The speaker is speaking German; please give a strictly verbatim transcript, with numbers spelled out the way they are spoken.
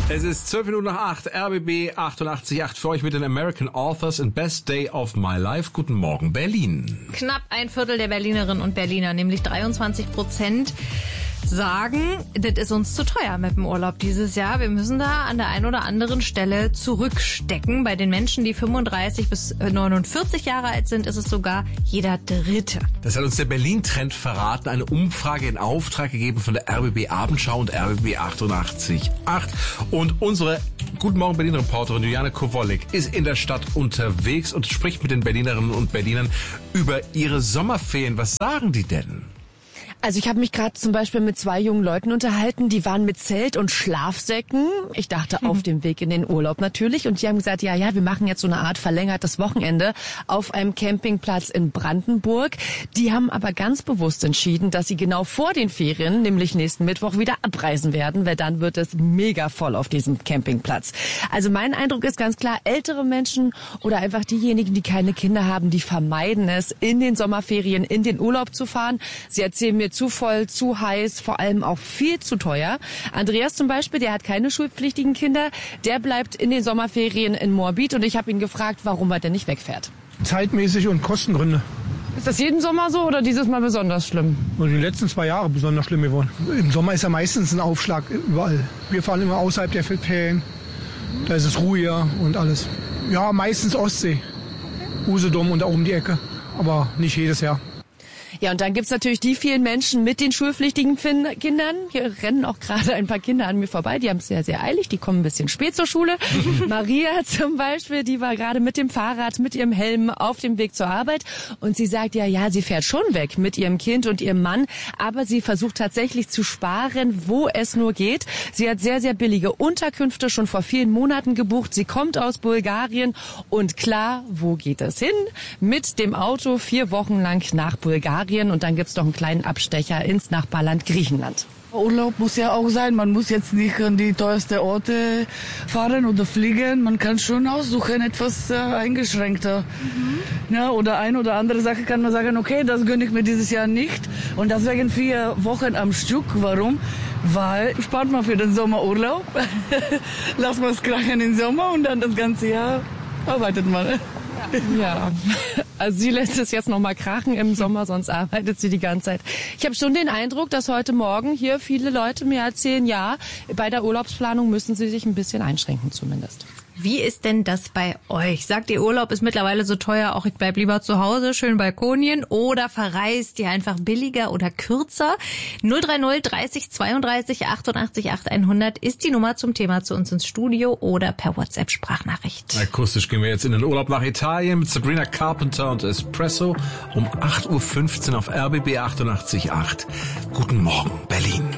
Es ist zwölf Minuten nach acht, R B B achtundachtzig Komma acht für euch mit den American Authors and Best Day of My Life. Guten Morgen, Berlin. Knapp ein Viertel der Berlinerinnen und Berliner, nämlich dreiundzwanzig Prozent, sagen, das ist uns zu teuer mit dem Urlaub dieses Jahr. Wir müssen da an der einen oder anderen Stelle zurückstecken. Bei den Menschen, die fünfunddreißig bis neunundvierzig Jahre alt sind, ist es sogar jeder Dritte. Das hat uns der Berlin-Trend verraten. Eine Umfrage in Auftrag gegeben von der R B B Abendschau und R B B achtundachtzig Komma acht. Und unsere Guten Morgen Berlin-Reporterin Juliane Kowollik ist in der Stadt unterwegs und spricht mit den Berlinerinnen und Berlinern über ihre Sommerferien. Was sagen die denn? Also ich habe mich gerade zum Beispiel mit zwei jungen Leuten unterhalten, die waren mit Zelt und Schlafsäcken. Ich dachte auf dem Weg in den Urlaub natürlich. Und die haben gesagt, ja, ja, wir machen jetzt so eine Art verlängertes Wochenende auf einem Campingplatz in Brandenburg. Die haben aber ganz bewusst entschieden, dass sie genau vor den Ferien, nämlich nächsten Mittwoch, wieder abreisen werden, weil dann wird es mega voll auf diesem Campingplatz. Also mein Eindruck ist ganz klar, ältere Menschen oder einfach diejenigen, die keine Kinder haben, die vermeiden es, in den Sommerferien in den Urlaub zu fahren. Sie erzählen mir, zu voll, zu heiß, vor allem auch viel zu teuer. Andreas zum Beispiel, der hat keine schulpflichtigen Kinder, der bleibt in den Sommerferien in Moabit und ich habe ihn gefragt, warum er denn nicht wegfährt. Zeitmäßig und Kostengründe. Ist das jeden Sommer so oder dieses Mal besonders schlimm? Und die letzten zwei Jahre besonders schlimm geworden. Im Sommer ist ja meistens ein Aufschlag überall. Wir fahren immer außerhalb der Ferien. Da ist es ruhiger und alles. Ja, meistens Ostsee. Usedom und da oben die Ecke. Aber nicht jedes Jahr. Ja, und dann gibt's natürlich die vielen Menschen mit den schulpflichtigen fin- Kindern. Hier rennen auch gerade ein paar Kinder an mir vorbei. Die haben es sehr, sehr eilig. Die kommen ein bisschen spät zur Schule. Maria zum Beispiel, die war gerade mit dem Fahrrad, mit ihrem Helm auf dem Weg zur Arbeit. Und sie sagt, ja, ja, sie fährt schon weg mit ihrem Kind und ihrem Mann. Aber sie versucht tatsächlich zu sparen, wo es nur geht. Sie hat sehr, sehr billige Unterkünfte schon vor vielen Monaten gebucht. Sie kommt aus Bulgarien. Und klar, wo geht es hin? Mit dem Auto vier Wochen lang nach Bulgarien. Und dann gibt's doch einen kleinen Abstecher ins Nachbarland Griechenland. Urlaub muss ja auch sein. Man muss jetzt nicht an die teuersten Orte fahren oder fliegen. Man kann schon aussuchen, etwas äh, eingeschränkter. Mhm. Ja, oder eine oder andere Sache kann man sagen, okay, das gönne ich mir dieses Jahr nicht. Und deswegen vier Wochen am Stück. Warum? Weil spart man für den Sommerurlaub. Lass mal es krachen im Sommer und dann das ganze Jahr arbeitet man. Ja, also sie lässt es jetzt noch mal krachen im Sommer, sonst arbeitet sie die ganze Zeit. Ich habe schon den Eindruck, dass heute Morgen hier viele Leute mir erzählen, ja, bei der Urlaubsplanung müssen sie sich ein bisschen einschränken zumindest. Wie ist denn das bei euch? Sagt ihr, Urlaub ist mittlerweile so teuer, auch ich bleib lieber zu Hause, schön Balkonien, oder verreist ihr einfach billiger oder kürzer? null drei null dreißig zweiunddreißig achtundachtzig acht hundert ist die Nummer zum Thema zu uns ins Studio oder per WhatsApp-Sprachnachricht. Akustisch gehen wir jetzt in den Urlaub nach Italien mit Sabrina Carpenter und Espresso um acht Uhr fünfzehn auf R B B achtundachtzig Komma acht. Guten Morgen, Berlin.